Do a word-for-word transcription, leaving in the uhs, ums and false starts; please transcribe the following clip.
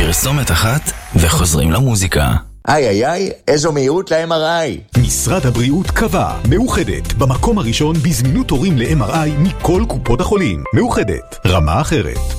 פרסומת אחת וחוזרים למוזיקה. איי איי איי, איזו מהירות ל-אם אר איי. משרד הבריאות קבע, מאוחדת, במקום הראשון בזמינות תורים ל-אם אר איי מכל קופות החולים. מאוחדת, רמה אחרת.